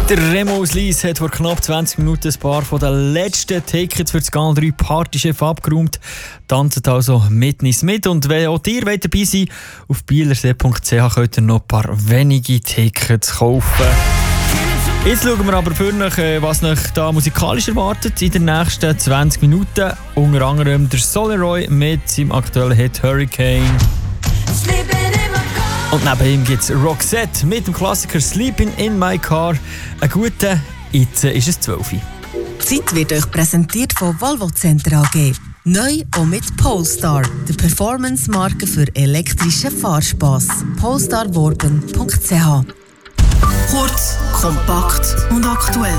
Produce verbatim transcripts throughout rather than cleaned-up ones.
Der Remo aus Lyss hat vor knapp zwanzig Minuten ein paar von den letzten Tickets für das Kanal drei Partychef abgeräumt. Tanzt also mit uns mit. Und wenn auch ihr dabei sein wollt, auf bielersee punkt c h könnt ihr noch ein paar wenige Tickets kaufen. Jetzt schauen wir aber für euch, was euch da musikalisch erwartet in den nächsten zwanzig Minuten. Unter anderem der Soleroy mit seinem aktuellen Hit Hurricane. Und neben ihm gibt es Roxette mit dem Klassiker Sleeping in My Car. Ein guter, jetzt ist es zwölf Uhr. Die Zeit wird euch präsentiert von Volvo Center A G. Neu auch mit Polestar, der Performance-Marke für elektrischen Fahrspass. polestar worben punkt c h. Kurz, kompakt und aktuell.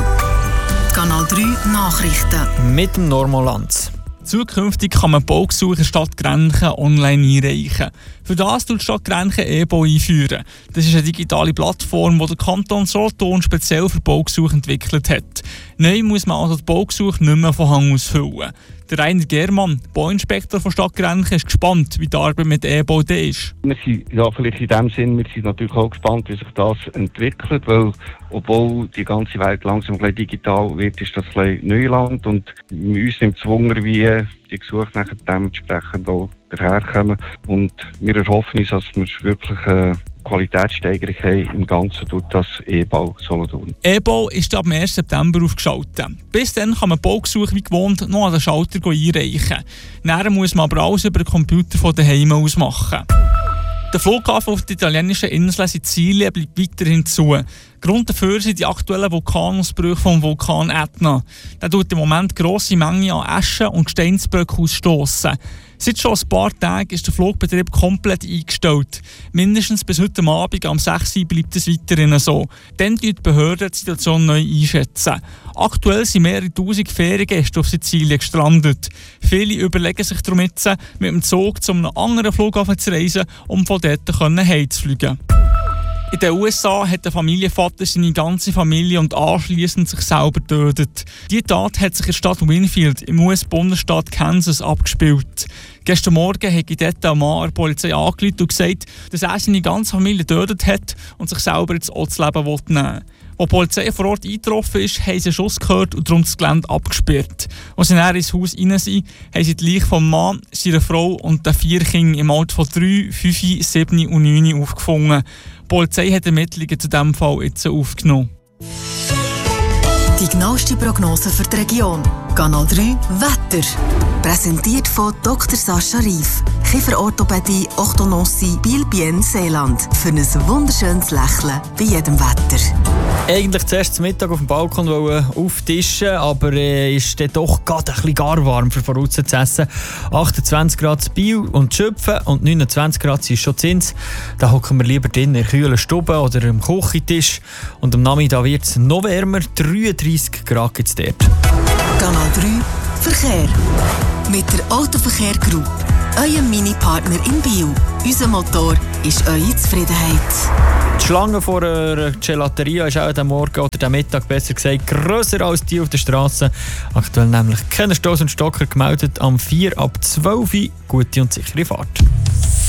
Kanal drei Nachrichten. Mit dem Norman Lanz. Zukünftig kann man Baugesuche Stadt Grenchen online einreichen. Für das tut die Stadt Grenchen E-Bau einführen. Das ist eine digitale Plattform, die der Kanton Solothurn speziell für Baugesuche entwickelt hat. Neu muss man also die Baugesuche nicht mehr von Hand ausfüllen. Der Rainer Germann, Bauinspektor von Stadt Grenchen, ist gespannt, wie die Arbeit mit E-Bau ist. Wir sind ja, vielleicht in dem Sinn, wir sind natürlich auch gespannt, wie sich das entwickelt, weil obwohl die ganze Welt langsam ein digital wird, ist das ein Neuland und wir uns nimmt es Wunder, wie die Gesuche nachher dementsprechend auch daherkommen. Und wir erhoffen uns, dass wir wirklich eine Qualitätssteigerung haben im Ganzen durch das E-Bau Solothurn. E-Bau ist ab dem ersten September aufgeschaltet. Bis dann kann man Baugesuche wie gewohnt noch an den Schalter einreichen. Nachher muss man aber alles über den Computer von daheim aus machen. Der Flughafen auf der italienischen Insel Sizilien bleibt weiterhin zu. Grund dafür sind die aktuellen Vulkanausbrüche vom Vulkan Ätna. Der tut im Moment grosse Mengen an Asche und Gesteinsblöcken ausstossen. Seit schon ein paar Tagen ist der Flugbetrieb komplett eingestellt. Mindestens bis heute Abend um sechs Uhr bleibt es weiterhin so. Dann die Behörden die Situation neu einschätzen. Aktuell sind mehrere tausend Feriengäste auf Sizilien gestrandet. Viele überlegen sich darum jetzt, mit dem Zug zu einem anderen Flughafen zu reisen, um von dort heimzufliegen. In den U S A hat der Familienvater seine ganze Familie und anschliessend sich selber getötet. Diese Tat hat sich in der Stadt Winfield im U S-Bundesstaat Kansas abgespielt. Gestern Morgen hat dort ein Mann der Polizei angerufen und gesagt, dass er seine ganze Familie getötet hat und sich selber jetzt auch das Leben nehmen will. Als die Polizei vor Ort eingetroffen ist, haben sie einen Schuss gehört und darum das Gelände abgesperrt. Als sie dann ins Haus rein sind, haben sie die Leiche vom Mann, seiner Frau und den vier Kindern im Alter von drei, fünf, sieben und neun aufgefunden. Die Polizei hat Ermittlungen zu diesem Fall jetzt aufgenommen. Die genaueste Prognose für die Region. Kanal drei Wetter. Präsentiert von Doktor Sascha Rief. Kieferorthopädie, Orthodontie, Biel-Bien, Seeland. Für ein wunderschönes Lächeln bei jedem Wetter. Eigentlich zuerst zum Mittag auf dem Balkon auftischen, aber äh, ist dann doch gerade ein bisschen gar warm für draussen zu essen. achtundzwanzig Grad Biel und Schöpfen und neunundzwanzig Grad sind schon Zins. Da hocken wir lieber drin in der kühlen Stube oder am Küchentisch. Und am Nachmittag wird es noch wärmer, dreiunddreissig Grad gibt es dort. Kanal drei Verkehr. Mit der Autoverkehr Group. Eurem Mini-Partner in Biel. Unser Motor ist eure Zufriedenheit. Die Schlange vor einer Gelateria ist auch am Morgen oder am Mittag besser gesagt grösser als die auf der Straße. Aktuell nämlich keine Stoss und Stocker gemeldet. Am vier ab zwölf Uhr gute und sichere Fahrt.